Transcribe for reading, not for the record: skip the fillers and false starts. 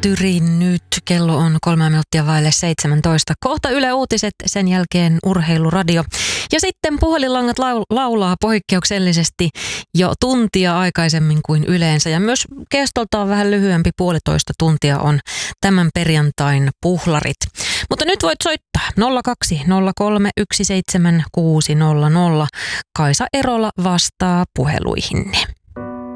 tyrin nyt. Kello on 3:03. Kohta Yle Uutiset, sen jälkeen Urheiluradio. Ja sitten puhelinlangat laulaa poikkeuksellisesti jo tuntia aikaisemmin kuin yleensä. Ja myös kestoltaan vähän lyhyempi, 1,5 tuntia on tämän perjantain puhlarit. Mutta nyt voit soittaa 0203 17600. Kaisa Erola vastaa puheluihinne.